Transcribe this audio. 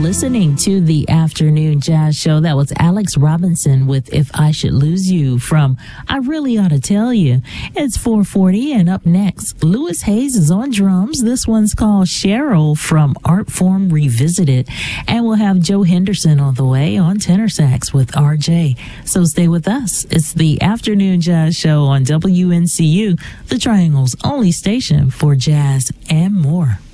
listening to the Afternoon Jazz Show. That was Alex Robinson with If I Should Lose You from I Really Ought to Tell You. It's 4:40, and up next, Louis Hayes is on drums. This one's called Cheryl from Artform Revisited. And we'll have Joe Henderson on the way on tenor sax with RJ. So stay with us. It's the Afternoon Jazz Show on WNCU, the Triangle's only station for jazz and more.